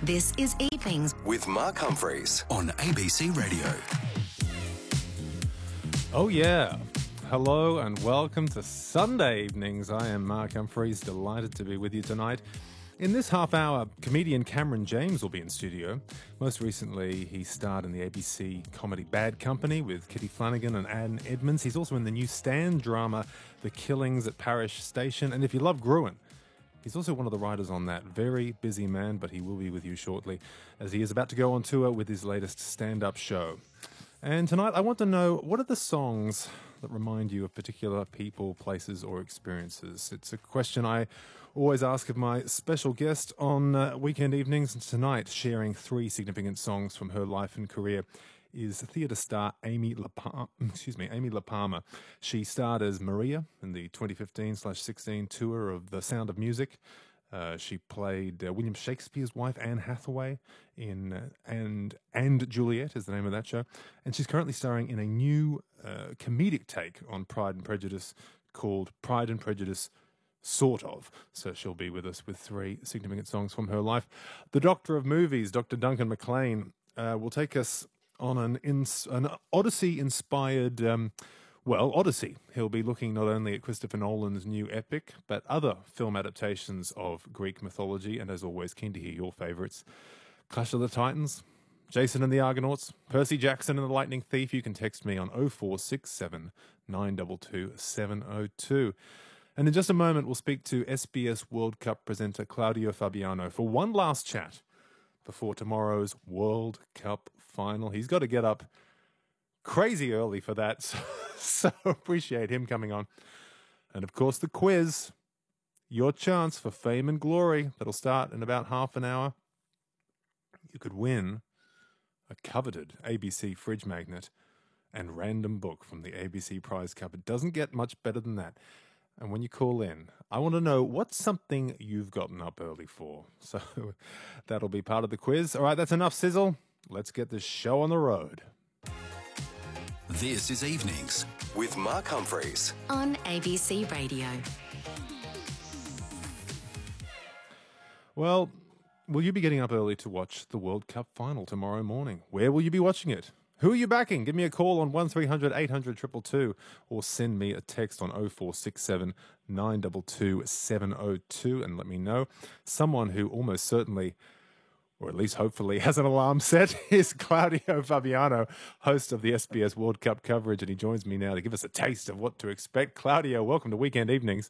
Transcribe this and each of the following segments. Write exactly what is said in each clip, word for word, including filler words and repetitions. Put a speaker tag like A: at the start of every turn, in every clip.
A: This is Evenings
B: with Mark Humphreys on A B C Radio.
C: Oh yeah. Hello and welcome to Sunday Evenings. I am Mark Humphreys, delighted to be with you tonight. In this half hour, comedian Cameron James will be in studio. Most recently, he starred in the A B C comedy Bad Company with Kitty Flanagan and Anne Edmonds. He's also in the new Stan drama, The Killings at Parish Station. And if you love Gruen, he's also one of the writers on that. Very busy man, but he will be with you shortly as he is about to go on tour with his latest stand-up show. And tonight, I want to know, what are the songs that remind you of particular people, places, or experiences? It's a question I always ask of my special guest on uh, weekend evenings. And tonight, sharing three significant songs from her life and career, is theatre star Amy LaPalmer. Excuse me, Amy LaPalmer. She starred as Maria in the twenty fifteen sixteen tour of The Sound of Music. Uh, she played uh, William Shakespeare's wife, Anne Hathaway, in uh, and and Juliet is the name of that show. And she's currently starring in a new uh, comedic take on Pride and Prejudice called Pride and Prejudice, Sort of. So she'll be with us with three significant songs from her life. The Doctor of Movies, Doctor Duncan McLean, uh, will take us on an, ins- an Odyssey-inspired... Um, Well, Odyssey. He'll be looking not only at Christopher Nolan's new epic, but other film adaptations of Greek mythology, and as always, keen to hear your favourites. Clash of the Titans, Jason and the Argonauts, Percy Jackson and the Lightning Thief. You can text me on oh four six seven, nine two two, seven oh two. And in just a moment, we'll speak to S B S World Cup presenter Claudio Fabiano for one last chat before tomorrow's World Cup final. He's got to get up crazy early for that, so, so appreciate him coming on. And of course, the quiz, your chance for fame and glory, that'll start in about half an hour. You could win a coveted A B C fridge magnet and random book from the A B C Prize Cup. It doesn't get much better than that. And when you call in, I want to know what's something you've gotten up early for. So that'll be part of the quiz. All right, that's enough sizzle. Let's get this show on the road.
B: This is Evenings with Mark Humphreys
A: on A B C Radio.
C: Well, will you be getting up early to watch the World Cup final tomorrow morning? Where will you be watching it? Who are you backing? Give me a call on one three hundred, eight hundred, two two two or send me a text on oh four six seven, nine two two, seven oh two and let me know. Someone who almost certainly, or at least hopefully, has an alarm set, is Claudio Fabiano, host of the S B S World Cup coverage, and he joins me now to give us a taste of what to expect. Claudio, welcome to Weekend Evenings.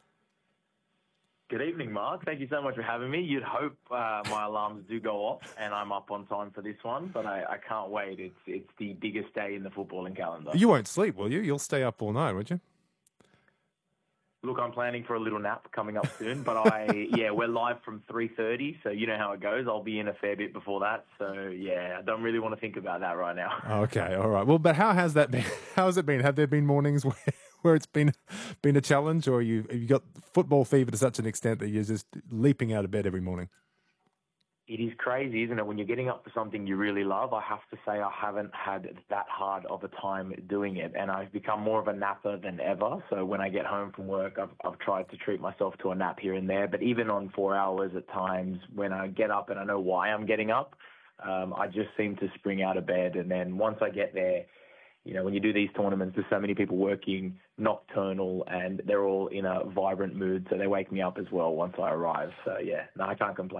D: Good evening, Mark. Thank you so much for having me. You'd hope uh, my alarms do go off and I'm up on time for this one, but I, I can't wait. It's it's the biggest day in the footballing calendar.
C: You won't sleep, will you? You'll stay up all night, won't you?
D: Look, I'm planning for a little nap coming up soon, but I, yeah, we're live from three thirty, so you know how it goes. I'll be in a fair bit before that, so yeah, I don't really want to think about that right now.
C: Okay, all right. Well, but how has that been? How has it been? Have there been mornings where, where it's been been a challenge, or you have you got football fever to such an extent that you're just leaping out of bed every morning?
D: It is crazy, isn't it? When you're getting up for something you really love, I have to say I haven't had that hard of a time doing it. And I've become more of a napper than ever. So when I get home from work, I've, I've tried to treat myself to a nap here and there. But even on four hours at times, when I get up and I know why I'm getting up, um, I just seem to spring out of bed. And then once I get there, you know, when you do these tournaments, there's so many people working nocturnal and they're all in a vibrant mood. So they wake me up as well once I arrive. So, yeah, no, I can't complain.